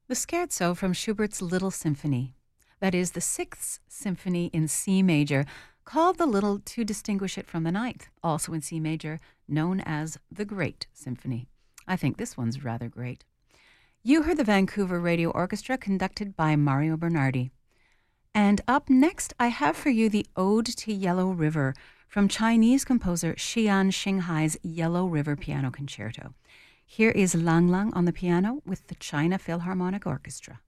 The Scherzo from Schubert's Little Symphony, that is the Sixth Symphony in C major, called the Little to distinguish it from the Ninth, also in C major, known as the Great Symphony. I think this one's rather great. You heard the Vancouver Radio Orchestra conducted by Mario Bernardi. And up next, I have for you the Ode to Yellow River from Chinese composer Xian Xinghai's Yellow River Piano Concerto. Here is Lang Lang on the piano with the China Philharmonic Orchestra.